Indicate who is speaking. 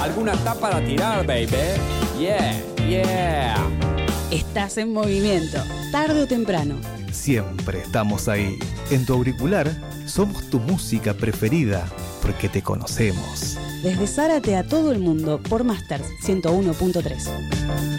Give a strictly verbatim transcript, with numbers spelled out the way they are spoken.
Speaker 1: Alguna está para tirar, baby. Yeah, yeah.
Speaker 2: Estás en movimiento, tarde o temprano.
Speaker 3: Siempre estamos ahí. En tu auricular somos tu música preferida porque te conocemos.
Speaker 2: Desde Zárate a todo el mundo por Masters ciento uno punto tres.